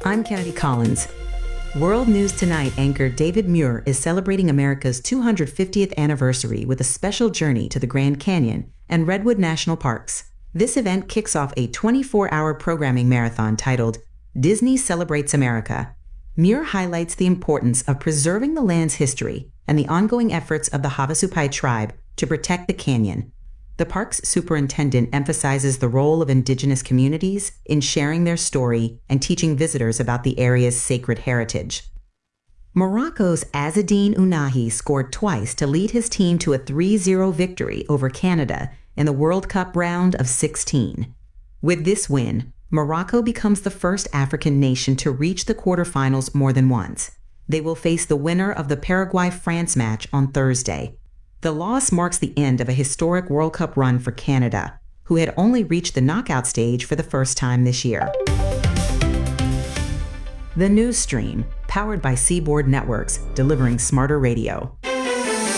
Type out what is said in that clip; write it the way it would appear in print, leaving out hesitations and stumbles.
I'm Kennedy Collins. World News Tonight anchor David Muir is celebrating America's 250th anniversary with a special journey to the Grand Canyon and Redwood National Parks. This event kicks off a 24-hour programming marathon titled Disney Celebrates America. Muir highlights the importance of preserving the land's history and the ongoing efforts of the Havasupai tribe to protect the canyon. The park's superintendent emphasizes the role of indigenous communities in sharing their story and teaching visitors about the area's sacred heritage. Morocco's Azzedine Ounahi scored twice to lead his team to a 3-0 victory over Canada in the World Cup round of 16. With this win, Morocco becomes the first African nation to reach the quarterfinals more than once. They will face the winner of the Paraguay-France match on Thursday. The loss marks the end of a historic World Cup run for Canada, who had only reached the knockout stage for the first time this year. The News Stream, powered by Seaboard Networks, delivering smarter radio.